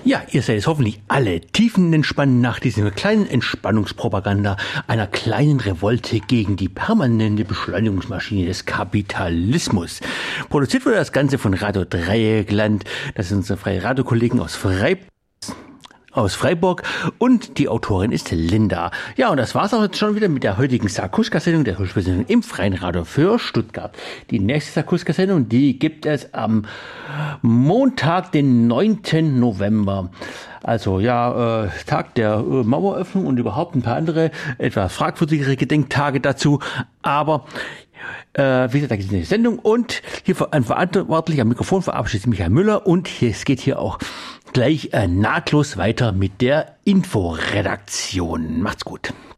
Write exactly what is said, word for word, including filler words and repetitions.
Ja, ihr seid jetzt hoffentlich alle tiefenentspannt nach dieser kleinen Entspannungspropaganda einer kleinen Revolte gegen die permanente Beschleunigungsmaschine des Kapitalismus. Produziert wurde das Ganze von Radio Dreieckland. Das sind unsere freie Radiokollegen aus Freiburg. aus Freiburg und die Autorin ist Linda. Ja, und das war's auch jetzt schon wieder mit der heutigen Sarkuska-Sendung, der Hörspielsendung im Freien Radio für Stuttgart. Die nächste Sarkuska-Sendung, die gibt es am Montag, den neunten November. Also ja, äh, Tag der äh, Maueröffnung und überhaupt ein paar andere, etwas fragwürdigere Gedenktage dazu. Aber Äh, wie gesagt, da gibt es eine Sendung und hier verantwortlich am Mikrofon verabschiedet sich Michael Müller und hier, es geht hier auch gleich äh, nahtlos weiter mit der Inforedaktion. Macht's gut.